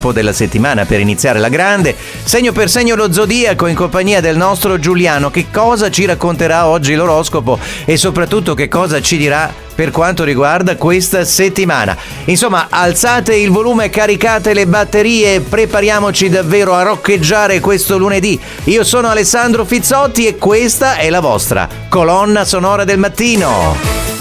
della settimana per iniziare la grande, segno per segno lo zodiaco in compagnia del nostro Giuliano. Che cosa ci racconterà oggi l'oroscopo e soprattutto che cosa ci dirà per quanto riguarda questa settimana? Insomma, alzate il volume, caricate le batterie, prepariamoci davvero a roccheggiare questo lunedì. Io sono Alessandro Fizzotti e questa è la vostra colonna sonora del mattino.